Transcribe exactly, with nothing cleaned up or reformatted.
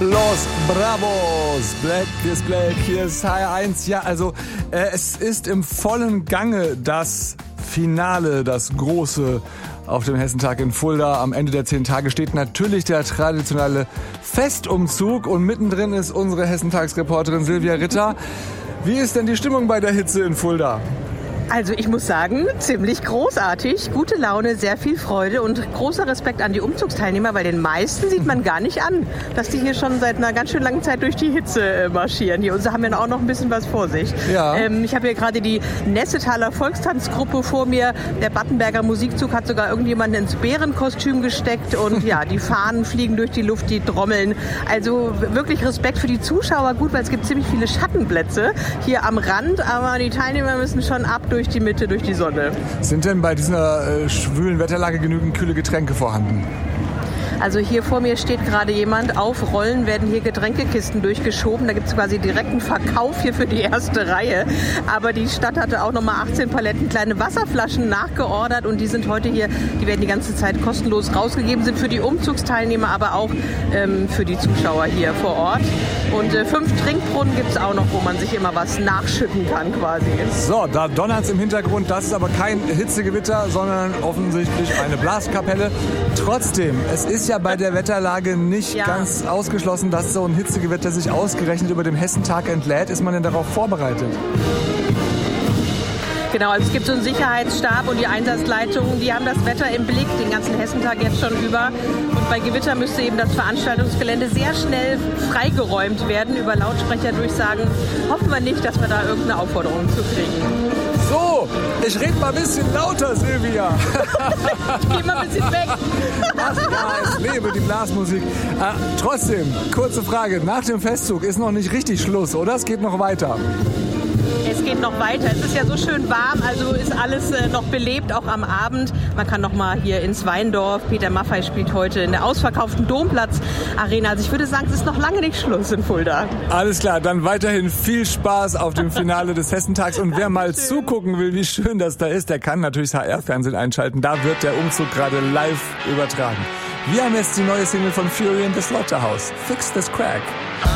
Los Bravos, Black is Black, hier ist H R eins. Ja, also äh, es ist im vollen Gange das Finale, das große auf dem Hessentag in Fulda. Am Ende der zehn Tage steht natürlich der traditionelle Festumzug und mittendrin ist unsere Hessentagsreporterin Silvia Ritter. Wie ist denn die Stimmung bei der Hitze in Fulda? Also ich muss sagen, ziemlich großartig, gute Laune, sehr viel Freude und großer Respekt an die Umzugsteilnehmer, weil den meisten sieht man gar nicht an, dass die hier schon seit einer ganz schön langen Zeit durch die Hitze marschieren. Hier und sie haben ja auch noch ein bisschen was vor sich. Ja. Ähm, ich habe hier gerade die Nessetaler Volkstanzgruppe vor mir. Der Battenberger Musikzug hat sogar irgendjemanden ins Bärenkostüm gesteckt und ja, die Fahnen fliegen durch die Luft, die trommeln. Also wirklich Respekt für die Zuschauer, gut, weil es gibt ziemlich viele Schattenplätze hier am Rand, aber die Teilnehmer müssen schon ab durch die Mitte, durch die Sonne. Sind denn bei dieser äh, schwülen Wetterlage genügend kühle Getränke vorhanden? Also hier vor mir steht gerade jemand, auf Rollen werden hier Getränkekisten durchgeschoben. Da gibt es quasi direkten Verkauf hier für die erste Reihe. Aber die Stadt hatte auch nochmal achtzehn Paletten kleine Wasserflaschen nachgeordert und die sind heute hier, die werden die ganze Zeit kostenlos rausgegeben, sind für die Umzugsteilnehmer, aber auch ähm, für die Zuschauer hier vor Ort. Und äh, fünf Trinkbrunnen gibt es auch noch, wo man sich immer was nachschütten kann quasi. So, da donnert es im Hintergrund. Das ist aber kein Hitzegewitter, sondern offensichtlich eine Blaskapelle. Trotzdem, es ist ja bei der Wetterlage nicht ja. ganz ausgeschlossen, dass so ein Hitzegewitter sich ausgerechnet über dem Hessentag entlädt. Ist man denn darauf vorbereitet? Genau, also es gibt so einen Sicherheitsstab und die Einsatzleitungen, die haben das Wetter im Blick, den ganzen Hessentag jetzt schon über. Und bei Gewitter müsste eben das Veranstaltungsgelände sehr schnell freigeräumt werden. Über Lautsprecherdurchsagen hoffen wir nicht, dass wir da irgendeine Aufforderung zu kriegen. So, ich rede mal ein bisschen lauter, Silvia. Ich gehe mal ein bisschen weg. Ach ja, es lebe die Blasmusik. Äh, trotzdem, kurze Frage. Nach dem Festzug ist noch nicht richtig Schluss, oder? Es geht noch weiter. Es geht noch weiter. Es ist ja so schön warm, also ist alles äh, noch belebt, auch am Abend. Man kann noch mal hier ins Weindorf. Peter Maffay spielt heute in der ausverkauften Domplatz-Arena. Also ich würde sagen, es ist noch lange nicht Schluss in Fulda. Alles klar, dann weiterhin viel Spaß auf dem Finale des Hessentags. Und wer mal schön. zugucken will, wie schön das da ist, der kann natürlich das H R-Fernsehen einschalten. Da wird der Umzug gerade live übertragen. Wir haben jetzt die neue Single von Fury and the Slaughterhouse, Fix This Crack.